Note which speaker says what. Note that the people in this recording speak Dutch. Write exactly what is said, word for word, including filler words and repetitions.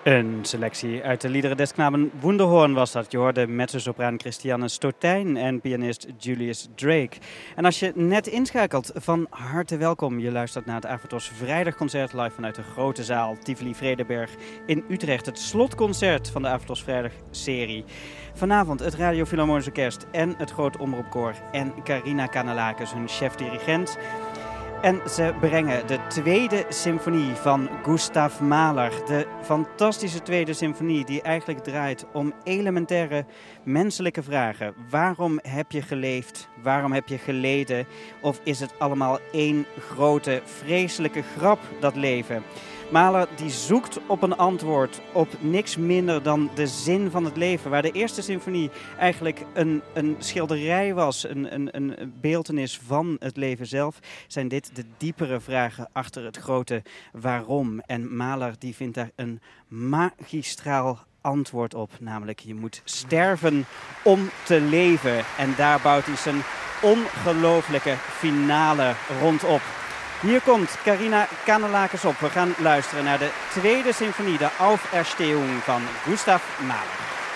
Speaker 1: Een selectie uit de liederen des knaben Wunderhorn was dat. Je hoorde mezzosopraan Christiane Stotijn en pianist Julius Drake. En als je net inschakelt, van harte welkom. Je luistert naar het Avatros Vrijdagconcert live vanuit de grote zaal Tivoli Vredenberg in Utrecht. Het slotconcert van de Avatros Vrijdag-serie. Vanavond het Radio Philharmonisch Orkest en het Groot Omroepkoor en Carina Kanellakis, hun chef-dirigent. En ze brengen de tweede symfonie van Gustav Mahler. De fantastische tweede symfonie die eigenlijk draait om elementaire menselijke vragen. Waarom heb je geleefd? Waarom heb je geleden? Of is het allemaal één grote vreselijke grap, dat leven? Mahler die zoekt op een antwoord op niks minder dan de zin van het leven. Waar de eerste symfonie eigenlijk een, een schilderij was, een, een, een beeltenis van het leven zelf, zijn dit de diepere vragen achter het grote waarom. En Mahler die vindt daar een magistraal antwoord op. Namelijk, je moet sterven om te leven. En daar bouwt hij zijn ongelooflijke finale rondop. Hier komt Carina Kanellakis op. We gaan luisteren naar de tweede symfonie, de Auferstehung van Gustav Mahler.